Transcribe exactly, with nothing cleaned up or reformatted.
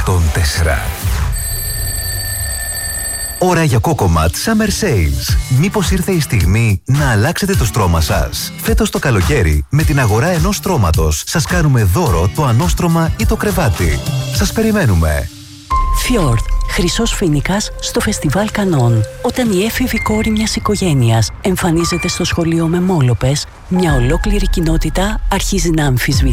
εκατόν τέσσερα. Ώρα για Cocomat Summer Sales. Μήπως ήρθε η στιγμή να αλλάξετε το στρώμα σας? Φέτος το καλοκαίρι, με την αγορά ενός στρώματος, σας κάνουμε δώρο το ανώστρωμα ή το κρεβάτι. Σας περιμένουμε. Fjord. Χρυσός φοίνικας στο Φεστιβάλ Κανών. Όταν η έφηβη κόρη μιας οικογένειας εμφανίζεται στο σχολείο με μόλοπες, μια ολόκληρη κοινότητα αρχίζει να αμφισβητεί